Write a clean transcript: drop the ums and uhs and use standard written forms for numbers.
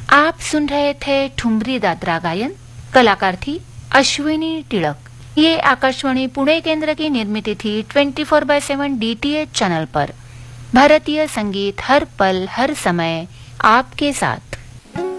आप सुन रहे थे ठुमरी दादरा गायन, कलाकार थी अश्विनी टिळक। ये आकाशवाणी पुणे केंद्र की निर्मित थी 24/7 DTH चैनल पर। भारतीय संगीत हर पल हर समय आपके साथ।